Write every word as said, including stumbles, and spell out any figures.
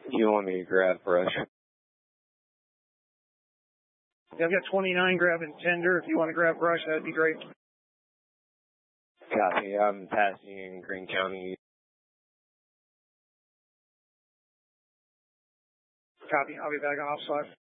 Do you want me to grab brush? Yeah, I've got twenty-nine grabbing tender. If you want to grab brush, that'd be great. Copy. I'm passing in Greene County. Copy. I'll be back on off slot.